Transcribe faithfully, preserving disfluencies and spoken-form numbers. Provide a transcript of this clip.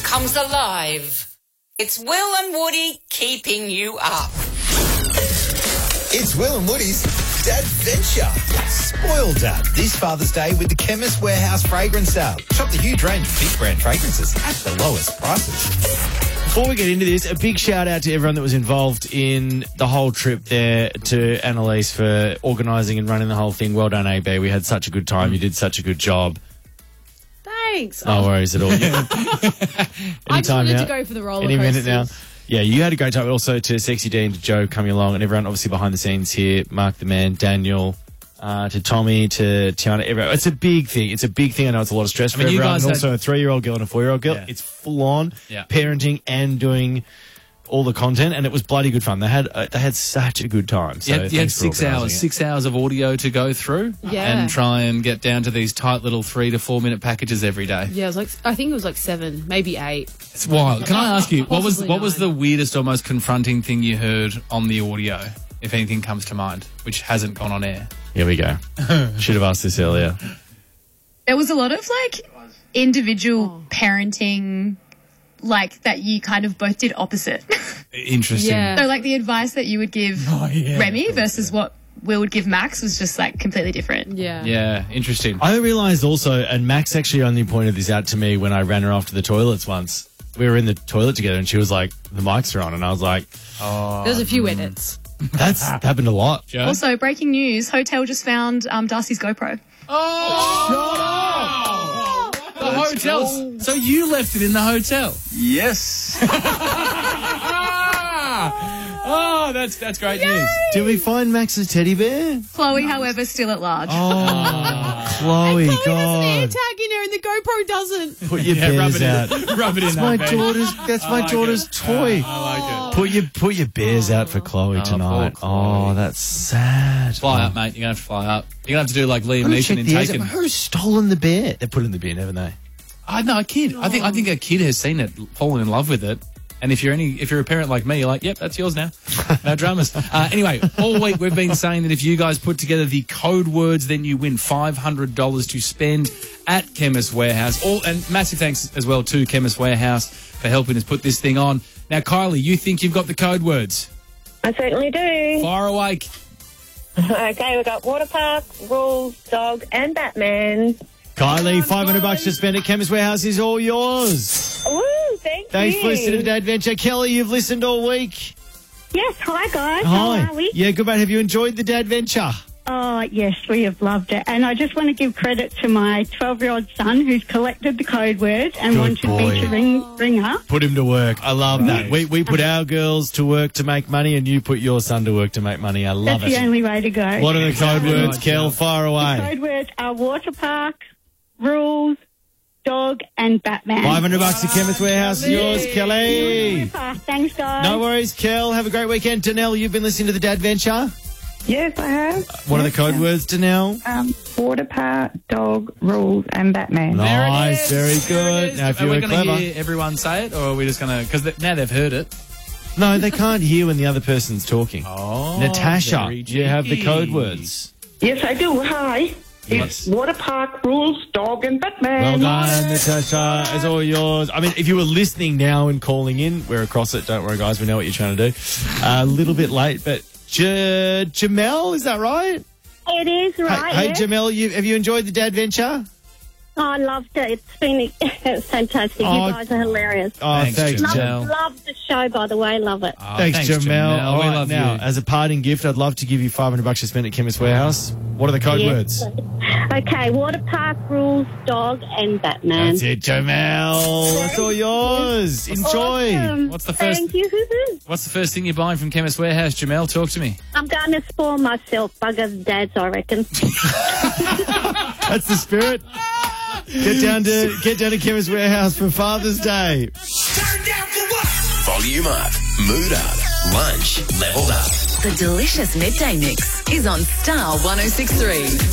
comes alive. It's Will and Woody keeping you up. It's Will and Woody's Dadventure. Spoil Dad this Father's Day with the Chemist Warehouse fragrance sale. Shop the huge range of big brand fragrances at the lowest prices. Before we get into this, a big shout out to everyone that was involved in the whole trip there, to Annalise for organising and running the whole thing. Well done, A B. We had such a good time. You did such a good job. Thanks. No oh. worries at all. I just wanted now? to go for the roller Any coasters. minute now. Yeah, you had a great time. Also to Sexy D and to Joe coming along, and everyone obviously behind the scenes here. Mark the Man, Daniel, uh, to Tommy, to Tiana. Everyone. It's a big thing. It's a big thing. I know it's a lot of stress I mean, for you everyone. guys And also had- a three-year-old girl and a four-year-old girl. Yeah. It's full on Yeah. parenting and doing all the content, and it was bloody good fun. They had uh, they had such a good time. So you had, you had thanks for six organising hours, it. six hours of audio to go through, Yeah. and try and get down to these tight little three to four minute packages every day. Yeah, it was like I think it was like seven, maybe eight. It's wild. Can I ask you, what was Possibly what was nine. the weirdest or most confronting thing you heard on the audio, if anything comes to mind, which hasn't gone on air? Here we go. Should have asked this earlier. There was a lot of like individual parenting, like that you kind of both did opposite. Interesting. Yeah. So like the advice that you would give Oh, yeah. Remy versus what Will would give Max was just like completely different. Yeah. Yeah, interesting. I realised also, and Max actually only pointed this out to me when I ran her off to the toilets once. We were in the toilet together and she was like, the mics are on. And I was like, There's a few edits. that's happened a lot. Joe? Also, breaking news: Hotel just found um, Darcy's GoPro. Oh! The hotel. So you left it in the hotel? Yes. Oh, that's that's great news. Did we find Max's teddy bear? Chloe, however, still at large. Oh, Chloe, Chloe has an air God. tag in her and the GoPro doesn't. Put your Yeah, rub bears it out. in. Rub it in. My that bed. daughter's, that's my like daughter's it. toy. I like it. Put your put your bears out for Chloe Oh, tonight. poor Chloe. Oh, that's sad. Fly oh. up, mate. You're going to have to fly up. You're going to have to do like Liam I'm gonna Neeson check in the eggs. Taken. Who's stolen the bear? They put it in the bin, haven't they? I know a kid. I think I think a kid has seen it, fallen in love with it. And if you're any, if you're a parent like me, you're like, yep, that's yours now. No dramas. Uh, anyway, all week we've been saying that if you guys put together the code words, then you win five hundred dollars to spend at Chemist Warehouse. All, and massive thanks as well to Chemist Warehouse for helping us put this thing on. Now, Kylie, you think you've got the code words? I certainly do. Fire away. Okay, we've got water park, rules, dog, and Batman. Kylie, five hundred bucks to spend at Chemist Warehouse is all yours. Woo, thank Thanks you. for listening to the Dadventure. Kelly, you've listened all week. Yes, hi guys. How Hi. are we? Yeah, good, mate. Have you enjoyed the Dadventure? Oh, yes, we have loved it. And I just want to give credit to my twelve-year-old son who's collected the code words and Good wanted boy. me to ring, ring her. Put him to work. I love that. We we put our girls to work to make money, and you put your son to work to make money. I love That's the it. only way to go. What are the code words, Right, Kel? Kel. Fire away. Code words are water park, rules, dog, and Batman. five hundred bucks at Chemist Warehouse. Yours, Kelly. Super. Thanks, guys. No worries, Kel. Have a great weekend. Danelle, you've been listening to the Dadventure. Yes, I have. What are the code words, Danelle? Um, water park, dog, rules, and Batman. Nice, very There it good. is. Now, if are you we were going to clever. hear everyone say it, or are we just going to? Because th- now they've heard it. No, they can't hear when the other person's talking. Oh, Natasha, very do you have the cheeky. code words? Yes, I do. Hi. Yes. It's water park, rules, dog, and Well Batman. done, Natasha. It's all yours. I mean, if you were listening now and calling in, we're across it. Don't worry, guys. We know what you're trying to do. A little bit late, but J- Jamel, is that right? It is, right? hey, hey yes. Jamel, you, have you enjoyed the Dadventure? Oh, I loved it. It's been fantastic. Oh, you guys are hilarious. Oh, Thanks, thanks, Jamel. Jamel. Love, love the show, by the way. Love it. Oh, Thanks, Jamel. All We right, love now, you. as a parting gift, I'd love to give you five hundred bucks to spend at Chemist Warehouse. What are the code Yes. words? Okay, water park, rules, dog, and Batman. That's it, Jamel. It's all yours. Enjoy. Awesome. What's the first- Thank you. What's the first thing you're buying from Chemist Warehouse, Jamel? Talk to me. I'm going to spoil myself, buggers dads, I reckon. That's the spirit. Get down to get down to Chemist Warehouse for Father's Day. Turn down for what? Volume up, mood up, lunch leveled up. The delicious midday mix is on Star one oh six point three.